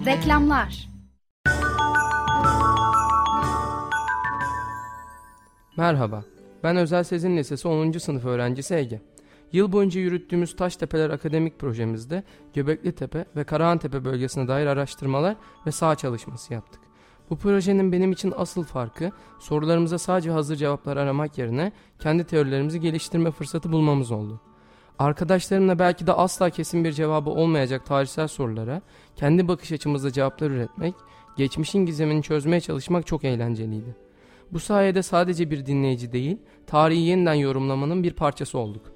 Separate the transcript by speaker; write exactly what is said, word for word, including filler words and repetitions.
Speaker 1: Reklamlar.
Speaker 2: Merhaba, ben Özel Sezin Lisesi onuncu sınıf öğrencisi Ege. Yıl boyunca yürüttüğümüz Taştepeler Akademik projemizde Göbeklitepe ve Karahantepe bölgesine dair araştırmalar ve saha çalışması yaptık. Bu projenin benim için asıl farkı, sorularımıza sadece hazır cevaplar aramak yerine kendi teorilerimizi geliştirme fırsatı bulmamız oldu. Arkadaşlarımla belki de asla kesin bir cevabı olmayacak tarihsel sorulara kendi bakış açımızda cevaplar üretmek, geçmişin gizemini çözmeye çalışmak çok eğlenceliydi. Bu sayede sadece bir dinleyici değil, tarihi yeniden yorumlamanın bir parçası olduk.